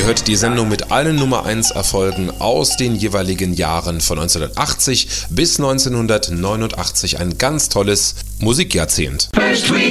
Ihr hört die Sendung mit allen Nummer 1 Erfolgen aus den jeweiligen Jahren von 1980 bis 1989. Ein ganz tolles Musikjahrzehnt. First we